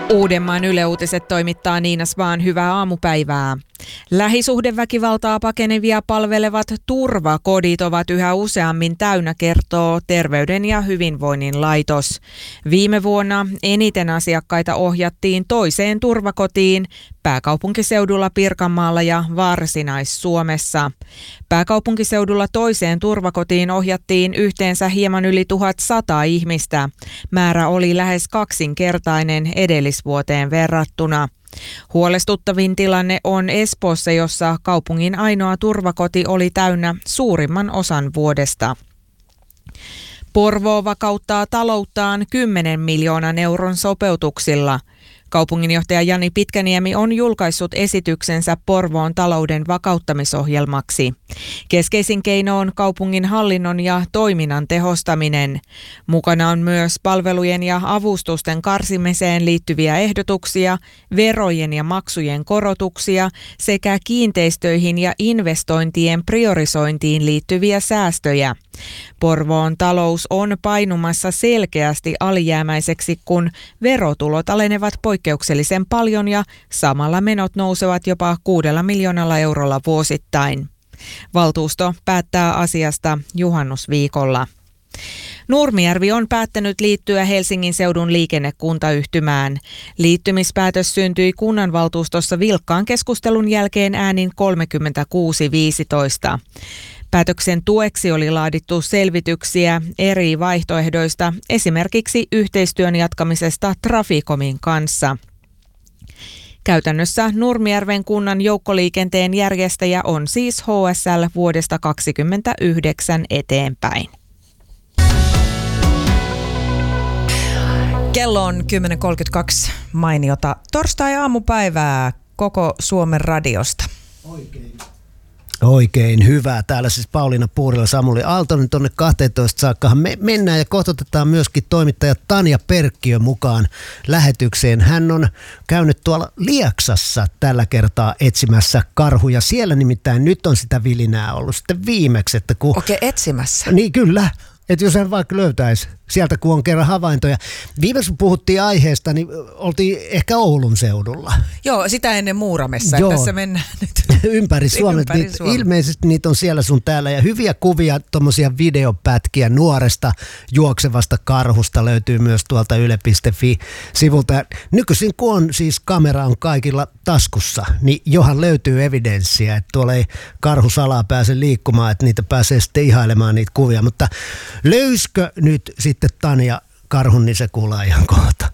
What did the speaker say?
Uudenmaan Yle Uutiset toimittaa Niina Svaan. Hyvää aamupäivää. Lähisuhdeväkivaltaa pakenevia palvelevat turvakodit ovat yhä useammin täynnä, kertoo Terveyden ja hyvinvoinnin laitos. Viime vuonna eniten asiakkaita ohjattiin toiseen turvakotiin pääkaupunkiseudulla, Pirkanmaalla ja Varsinais-Suomessa. Pääkaupunkiseudulla toiseen turvakotiin ohjattiin yhteensä hieman yli 1100 ihmistä. Määrä oli lähes kaksinkertainen edellisvuoteen verrattuna. Huolestuttavin tilanne on Espoossa, jossa kaupungin ainoa turvakoti oli täynnä suurimman osan vuodesta. Porvoo vakauttaa talouttaan 10 miljoonan euron sopeutuksilla. Kaupunginjohtaja Jani Pitkäniemi on julkaissut esityksensä Porvoon talouden vakauttamisohjelmaksi. Keskeisin keino on kaupungin hallinnon ja toiminnan tehostaminen. Mukana on myös palvelujen ja avustusten karsimiseen liittyviä ehdotuksia, verojen ja maksujen korotuksia sekä kiinteistöihin ja investointien priorisointiin liittyviä säästöjä. Porvoon talous on painumassa selkeästi alijäämäiseksi, kun verotulot alenevat poikkeuksellisen paljon ja samalla menot nousevat jopa 6 miljoonalla eurolla vuosittain. Valtuusto päättää asiasta juhannusviikolla. Nurmijärvi on päättänyt liittyä Helsingin seudun liikennekuntayhtymään. Liittymispäätös syntyi kunnanvaltuustossa vilkkaan keskustelun jälkeen äänin 36-15. Päätöksen tueksi oli laadittu selvityksiä eri vaihtoehdoista, esimerkiksi yhteistyön jatkamisesta Traficomin kanssa. Käytännössä Nurmijärven kunnan joukkoliikenteen järjestäjä on siis HSL vuodesta 2029 eteenpäin. Kello on 10.32, mainiota torstai-aamupäivää koko Suomen radiosta. Oikein hyvä. Täällä siis Pauliina Puurila, Samuli Aaltonen tuonne 12 saakka. Me mennään ja kohtatetaan myöskin toimittaja Tanja Perkkiö mukaan lähetykseen. Hän on käynyt tuolla Lieksassa tällä kertaa etsimässä karhuja. Siellä nimittäin nyt on sitä vilinää ollut sitten viimeksi. Että kun... Okei, etsimässä? Niin kyllä. Että jos hän vaikka löytäisi sieltä, kun on kerran havaintoja. Viimeksi kun puhuttiin aiheesta, niin oltiin ehkä Oulun seudulla. Joo, sitä ennen Muuramessa. Tässä mennään nyt ympäri Suomea. Ilmeisesti niitä on siellä sun täällä. Ja hyviä kuvia, tommosia videopätkiä nuoresta juoksevasta karhusta löytyy myös tuolta yle.fi-sivulta. Nykyisin kun on siis kamera on kaikilla taskussa, niin johan löytyy evidenssiä, että tuolla ei karhu salaa pääse liikkumaan, että niitä pääsee sitten ihailemaan niitä kuvia. Mutta löyskö nyt sitten Tanja karhun, niin se kuullaan ihan kohta.